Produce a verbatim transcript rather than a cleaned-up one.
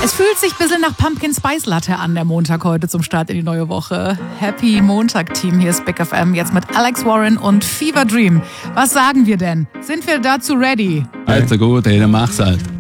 Es fühlt sich ein bisschen nach Pumpkin Spice Latte an, der Montag heute zum Start in die neue Woche. Happy Montag, Team. Hier ist Big F M, jetzt mit Alex Warren und Fever Dream. Was sagen wir denn? Sind wir dazu ready? Also gut, ey, dann mach's halt.